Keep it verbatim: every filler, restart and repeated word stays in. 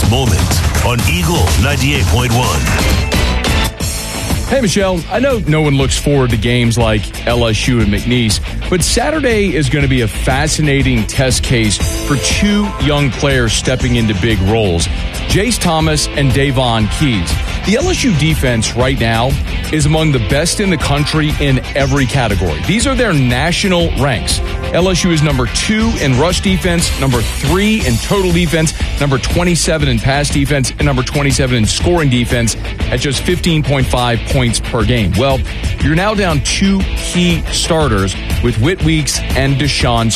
moment on Eagle ninety-eight point one. Hey, Michelle, I know no one looks forward to games like L S U and McNeese, but Saturday is going to be a fascinating test case for two young players stepping into big roles, Jace Thomas and Davon Keys. The L S U defense right now is among the best in the country in every category. These are their national ranks. L S U is number two in rush defense, number three in total defense, number twenty-seven in pass defense, and number twenty-seven in scoring defense at just fifteen point five points per game. Well, you're now down two key starters with Whit Weeks and Deshaun